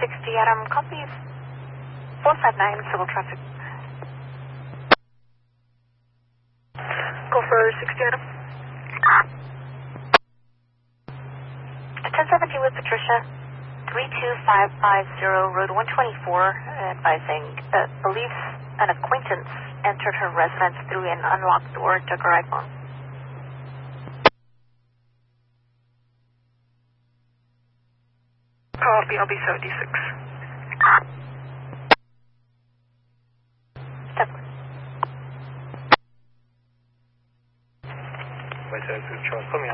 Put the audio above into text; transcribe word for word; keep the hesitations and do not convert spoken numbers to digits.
sixty Adam, copy four five nine, civil traffic. Go for sixty Adam. ten seventeen with Patricia, three two five five zero, road one twenty-four, advising, uh, believes an acquaintance entered her residence through an unlocked door, took her iPhone. Copy, I'll be seventy-six. Step. My ten two, Charles, come